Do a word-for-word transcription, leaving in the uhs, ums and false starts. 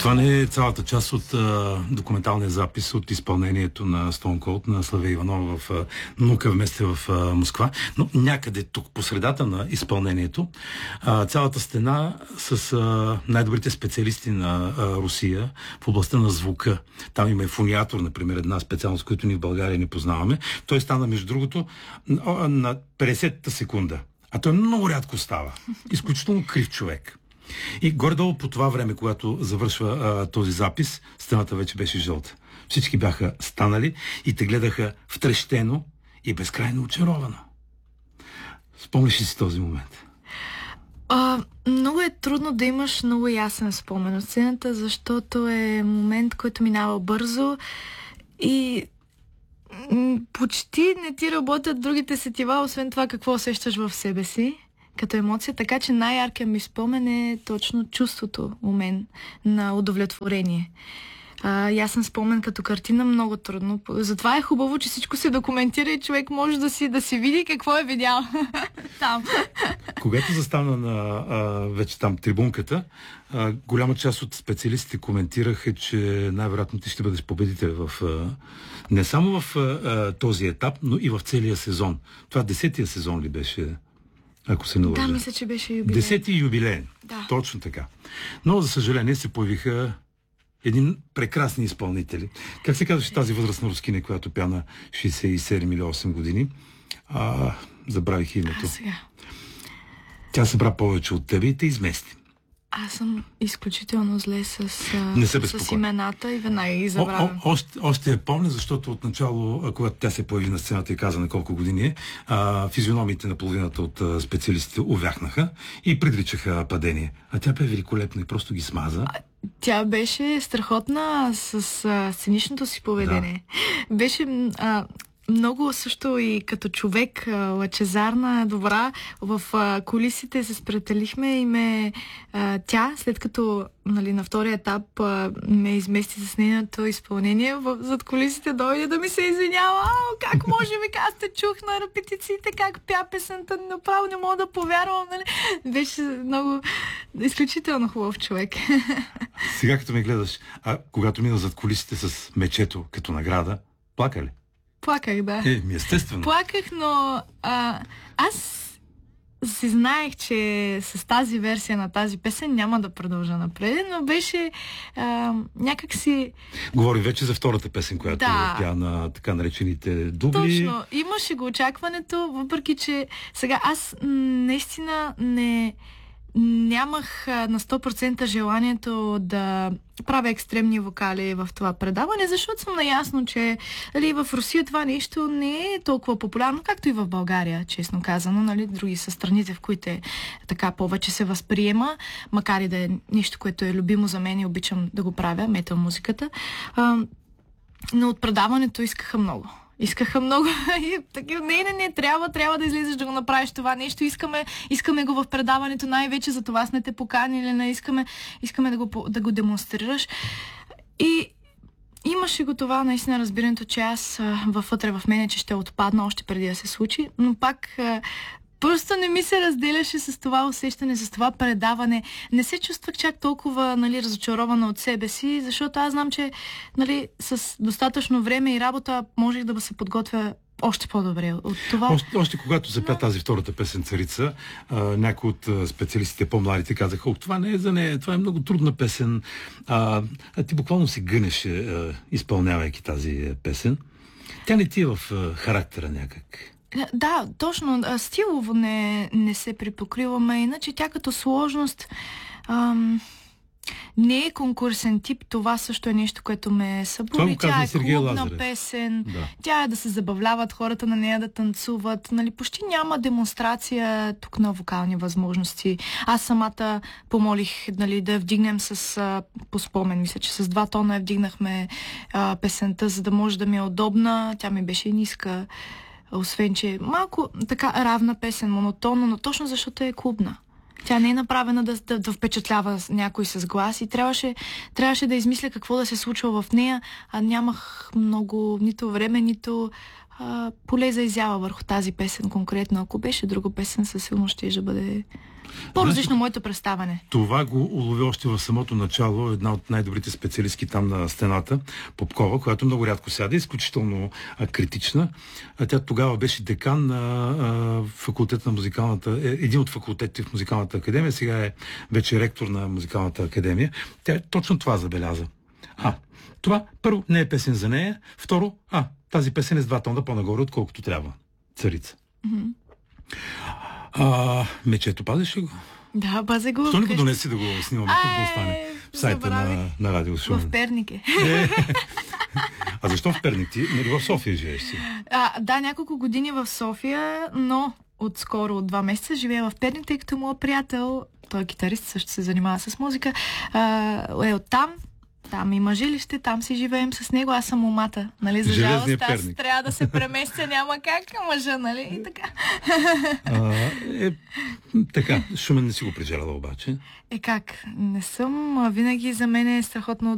Това не е цялата част от а, документалния запис от изпълнението на Stone Cold на Славе Иванова в а, Нука вместе в а, Москва, но някъде тук по средата на изпълнението а, цялата стена с а, най-добрите специалисти на а, Русия в областта на звука. Там има и фониатор, например, една специалност, която ние в България не познаваме. Той стана, между другото, на, на петдесетата секунда. А той много рядко става. Изключително крив човек. И горе-долу по това време, когато завършва а, този запис, стената вече беше жълта. Всички бяха станали и те гледаха втрещено и безкрайно очаровано. Спомниш ли си този момент? А, много е трудно да имаш много ясен спомен от сцената, защото е момент, който минава бързо и м- почти не ти работят другите сетива, освен това какво усещаш в себе си като емоция, така че най-яркият ми спомен е точно чувството у мен на удовлетворение. А, ясен спомен като картина много трудно. Затова е хубаво, че всичко се документира и човек може да си, да си види какво е видял там. Когато застана на а, вече там трибунката, а, голяма част от специалистите коментираха, че най-вероятно ти ще бъдеш победител в, а, не само в а, този етап, но и в целия сезон. Това десетия сезон ли беше? Ако се не лъжа. Да, мисля, че беше юбилей. Десети юбилей. Да. Точно така. Но, за съжаление, се появиха един прекрасни изпълнители. Как се казваше тази възрастна рускиня, която пя на шейсет и седем или осем години? А, забравих името. А, сега. Тя събра повече от тебе и те измести. Аз съм изключително зле с, Не се с имената и веднага ги забравям. О, о, още, още я помня, защото отначало, когато тя се появи на сцената и каза на колко години е, а, физиономите на половината от а, специалистите увяхнаха и предричаха падение. А тя бе великолепна и просто ги смаза. А, тя беше страхотна с а, сценичното си поведение. Да. Беше... А, много също и като човек, лъчезарна, добра. В а, кулисите се сприятелихме и ме а, тя, след като нали, на втория етап а, ме измести с нейното изпълнение, в, зад кулисите дойде да ми се извинява. А, как може, вика, аз те чух на репетициите, как пя песента, направо не мога да повярвам. Нали? Беше много изключително хубав човек. Сега като ме гледаш, а когато мина зад кулисите с мечето като награда, плака ли? Плаках, да. Е, ми естествено. Плаках, но а, аз си знаех, че с тази версия на тази песен няма да продължа напред, но беше а, някак си... Говори вече за втората песен, която да. Тя на така наречените дубли. Точно. Имаше го очакването, въпреки че сега аз наистина не... нямах на сто процента желанието да правя екстремни вокали в това предаване, защото съм наясно, че нали, в Русия това нещо не е толкова популярно, както и в България, честно казано. Нали, други са страните, в които е, така повече се възприема, макар и да е нещо, което е любимо за мен и обичам да го правя, метал музиката. А, но от предаването искаха много. Искаха много. Не, не, не, трябва, трябва да излизаш да го направиш това нещо. Искаме, искаме го в предаването, най-вече за това сме те поканили, не искаме, искаме да го, да го демонстрираш. И имаше го това, наистина, разбирането, че аз вътре в мене, че ще отпадна още преди да се случи, но пак просто не ми се разделяше с това усещане, с това предаване. Не се чувствах чак толкова нали, разочарована от себе си, защото аз знам, че нали, с достатъчно време и работа можех да се подготвя още по-добре от това. Още, още когато запя Но... тази втората песен Царица, а, някои от а, специалистите по-младите казаха, о, това не е за нея, това е много трудна песен. А, а ти буквално се гънеше, а, изпълнявайки тази песен. Тя не ти е в а, характера някак. Да, точно. Стилово не, не се припокриваме, иначе тя като сложност ам, не е конкурсен тип. Това също е нещо, което ме събуди. Тя е клубна Лазарев. Песен. Да. Тя е да се забавляват хората на нея, да танцуват. Нали, почти няма демонстрация тук на вокални възможности. Аз самата помолих нали, да я вдигнем с, а, по спомен. Мисля, че с два тона я вдигнахме а, песента, за да може да ми е удобна. Тя ми беше ниска. Освен, че малко така равна песен, монотонна, но точно защото е клубна. Тя не е направена да, да, да впечатлява някой с глас и трябваше, трябваше да измисля какво да се случва в нея, а нямах много нито време, нито а, поле за изява върху тази песен конкретно. Ако беше друга песен, със сигурност ще бъде По-различно Знаеш, моето представане. това го улови още в самото начало една от най-добрите специалистки там на стената, Попкова, която много рядко сяда, изключително а, критична. А тя тогава беше декан на а, факултета на музикалната, е, един от факултетите в музикалната академия, сега е вече ректор на музикалната академия. Тя точно това забеляза. А, това първо не е песен за нея, второ, а, тази песен е с два тона по-нагоре, отколкото трябва. Царица. Mm-hmm. А, мечето пазиш ли го? Да, пазя го. Що не го донеси да го снимаме, тук да остане в сайта на, на Радио Шумен? В Перник е. е. А защо в Перник? Ти нали в София живееш си? А, да, няколко години в София, но отскоро, от два месеца, живея в Перник, тъй като моят приятел, той е китарист, също се занимава с музика, а, е оттам. Там има жилище, там си живеем с него, аз съм момата, нали, за жалост, аз трябва да се преместя, няма как, мъжа, нали, и така. А, е, така, Шумен не си го прежелала обаче. Е как, не съм, винаги за мен е страхотно